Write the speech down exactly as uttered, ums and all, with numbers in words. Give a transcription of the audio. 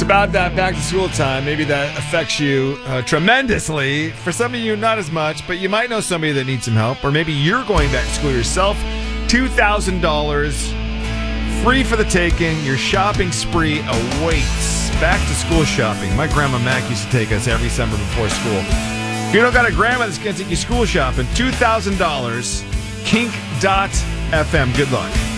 about that back to school time. Maybe that affects you uh, tremendously. For some of you, not as much, but you might know somebody that needs some help. Or maybe you're going back to school yourself. two thousand dollars free for the taking. Your shopping spree awaits. Back to school shopping. My grandma Mac used to take us every summer before school. If you don't got a grandma that's going to take you school shopping, two thousand dollars, kink dot f m. Good luck.